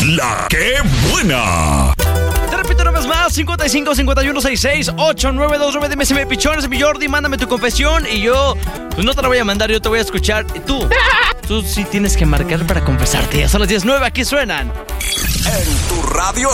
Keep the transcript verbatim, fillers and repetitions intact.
La que buena. Te repito una vez más, cincuenta y cinco, cincuenta y uno, sesenta y seis, ochenta y nueve veintinueve. Dime si me pichones, mi Jordi, mándame tu confesión y yo, pues no te la voy a mandar, yo te voy a escuchar. Y tú, tú sí tienes que marcar para confesarte. Ya son las diecinueve, aquí suenan. En tu radio